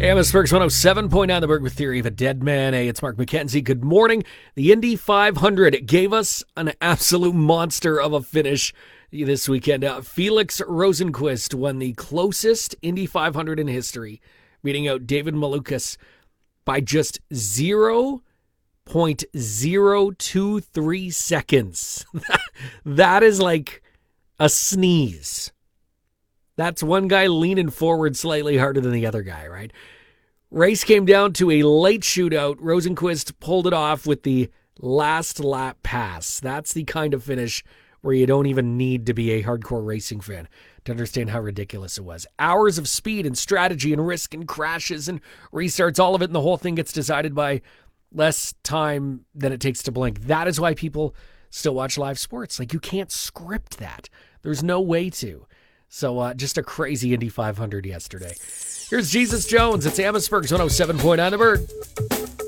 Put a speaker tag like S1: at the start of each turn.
S1: Amherstburg's 107.9 The Berg with Theory of a Dead Man. Hey, it's Mark McKenzie. Good morning. The Indy 500 gave us an absolute monster of a finish this weekend. Felix Rosenqvist won the closest Indy 500 in history, beating out David Malukas by just 0.023 seconds. That is like a sneeze. That's one guy leaning forward slightly harder than the other guy, right? Race came down to a late shootout. Rosenqvist pulled it off with the last lap pass. That's the kind of finish where you don't even need to be a hardcore racing fan to understand how ridiculous it was. Hours of speed and strategy and risk and crashes and restarts, all of it, and the whole thing gets decided by less time than it takes to blink. That is why people still watch live sports. Like, you can't script that. There's no way to. So just a crazy Indy 500 yesterday. Here's Jesus Jones. It's Amherstburg's 107.9 The Bird.